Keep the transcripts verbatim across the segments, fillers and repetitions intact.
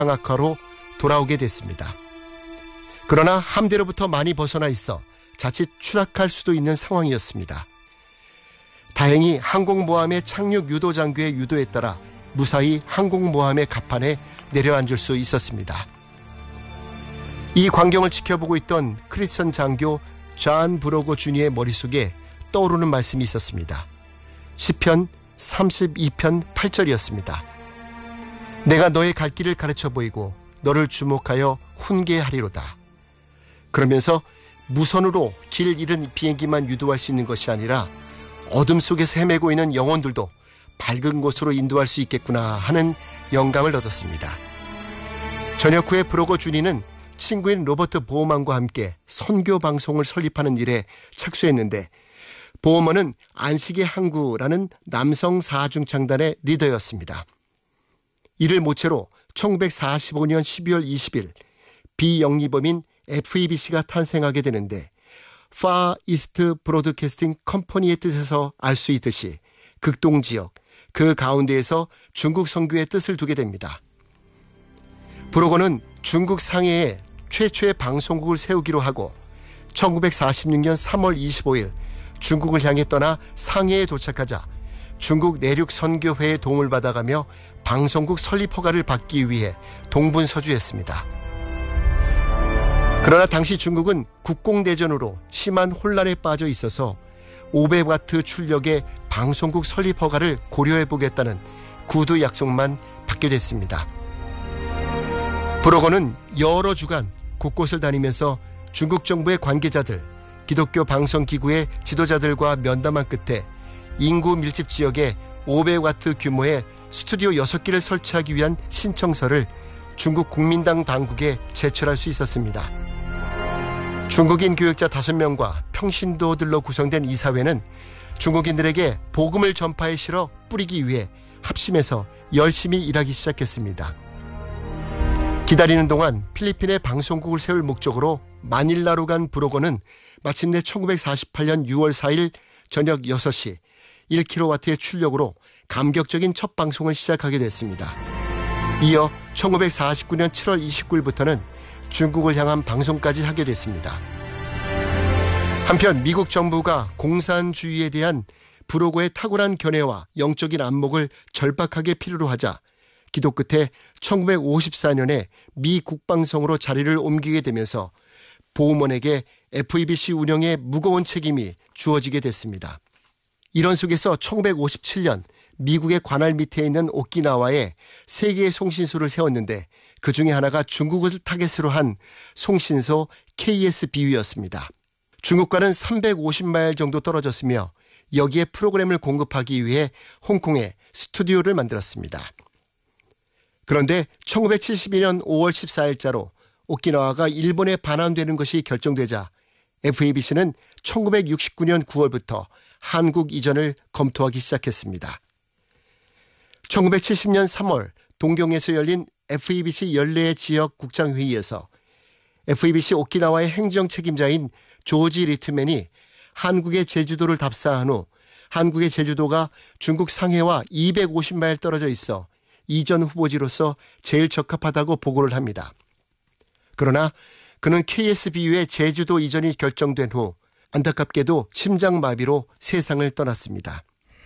방학하로 돌아오게 됐습니다. 그러나 함대로부터 많이 벗어나 있어 자칫 추락할 수도 있는 상황이었습니다. 다행히 항공모함의 착륙 유도 장교의 유도에 따라 무사히 항공모함의 갑판에 내려앉을 수 있었습니다. 이 광경을 지켜보고 있던 크리스천 장교 존 브로거 주니어의 머릿속에 떠오르는 말씀이 있었습니다. 시편 삼십이 편 팔 절이었습니다. 내가 너의 갈 길을 가르쳐 보이고 너를 주목하여 훈계하리로다. 그러면서 무선으로 길 잃은 비행기만 유도할 수 있는 것이 아니라 어둠 속에서 헤매고 있는 영혼들도 밝은 곳으로 인도할 수 있겠구나 하는 영감을 얻었습니다. 저녁 후에 브로거 주니는 친구인 로버트 보어만과 함께 선교 방송을 설립하는 일에 착수했는데, 보어만은 안식의 항구라는 남성 사중창단의 리더였습니다. 이를 모체로 천구백사십오 년 십이월 이십일 비영리범인 에프이비씨가 탄생하게 되는데, Far East Broadcasting Company의 뜻에서 알 수 있듯이 극동지역, 그 가운데에서 중국 선교의 뜻을 두게 됩니다. 브로거는 중국 상해에 최초의 방송국을 세우기로 하고 천구백사십육 년 삼월 이십오일 중국을 향해 떠나 상해에 도착하자 중국 내륙 선교회의 도움을 받아가며 방송국 설립 허가를 받기 위해 동분서주했습니다. 그러나 당시 중국은 국공대전으로 심한 혼란에 빠져 있어서 오백 와트 출력의 방송국 설립 허가를 고려해보겠다는 구두 약속만 받게 됐습니다. 브로거는 여러 주간 곳곳을 다니면서 중국 정부의 관계자들, 기독교 방송기구의 지도자들과 면담한 끝에 인구 밀집 지역에 오백 와트 규모의 스튜디오 여섯 개를 설치하기 위한 신청서를 중국 국민당 당국에 제출할 수 있었습니다. 중국인 교역자 다섯 명과 평신도들로 구성된 이사회는 중국인들에게 복음을 전파에 실어 뿌리기 위해 합심해서 열심히 일하기 시작했습니다. 기다리는 동안 필리핀에 방송국을 세울 목적으로 마닐라로 간 브로거는 마침내 천구백사십팔 년 유월 사일 저녁 여섯 시 일 킬로와트의 출력으로 감격적인 첫 방송을 시작하게 됐습니다. 이어 천구백사십구 년 칠월 이십구일부터는 중국을 향한 방송까지 하게 됐습니다. 한편 미국 정부가 공산주의에 대한 브로거의 탁월한 견해와 영적인 안목을 절박하게 필요로 하자 기도 끝에 천구백오십사 년에 미 국방성으로 자리를 옮기게 되면서 보우먼에게 에프이비씨 운영에 무거운 책임이 주어지게 됐습니다. 이런 속에서 천구백오십칠 년 미국의 관할 밑에 있는 오키나와에 세 개의 송신소를 세웠는데 그 중에 하나가 중국을 타겟으로 한 송신소 케이에스비유였습니다. 중국과는 삼백오십 마일 정도 떨어졌으며 여기에 프로그램을 공급하기 위해 홍콩에 스튜디오를 만들었습니다. 그런데 천구백칠십이 년 오월 십사일자로 오키나와가 일본에 반환되는 것이 결정되자 에프이비씨는 천구백육십구 년 구월부터 한국 이전을 검토하기 시작했습니다. 천구백칠십 년 삼월 동경에서 열린 에프이비씨 연례 지역 국장회의에서 에프이비씨 오키나와의 행정 책임자인 조지 리트맨이 한국의 제주도를 답사한 후 한국의 제주도가 중국 상해와 이백오십 마일 떨어져 있어 이전 후보지로서 제일 적합하다고 보고를 합니다. 그러나 그는 케이에스비유의 제주도 이전이 결정된 후 안타깝게도 심장마비로 세상을 떠났습니다.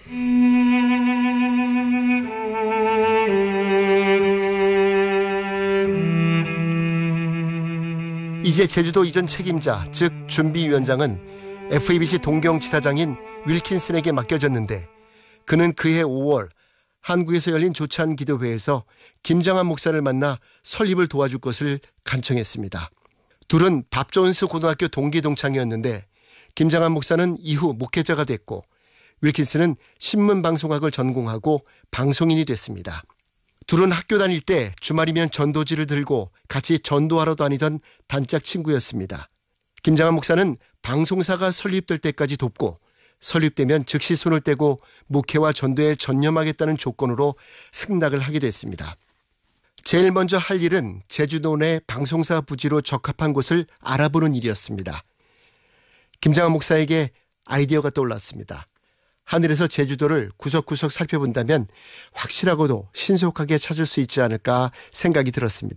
이제 제주도 이전 책임자, 즉 준비위원장은 에프이비씨 동경지사장인 윌킨슨에게 맡겨졌는데 그는 그해 오월 한국에서 열린 조찬 기도회에서 김장한 목사를 만나 설립을 도와줄 것을 간청했습니다. 둘은 밥존스 고등학교 동기 동창이었는데 김장한 목사는 이후 목회자가 됐고 윌킨슨은 신문방송학을 전공하고 방송인이 됐습니다. 둘은 학교 다닐 때 주말이면 전도지를 들고 같이 전도하러 다니던 단짝 친구였습니다. 김장한 목사는 방송사가 설립될 때까지 돕고 설립되면 즉시 손을 떼고 목회와 전도에 전념하겠다는 조건으로 승낙을 하게 됐습니다. 제일 먼저 할 일은 제주도 내 방송사 부지로 적합한 곳을 알아보는 일이었습니다. 김장한 목사에게 아이디어가 떠올랐습니다. 하늘에서 제주도를 구석구석 살펴본다면 확실하고도 신속하게 찾을 수 있지 않을까 생각이 들었습니다.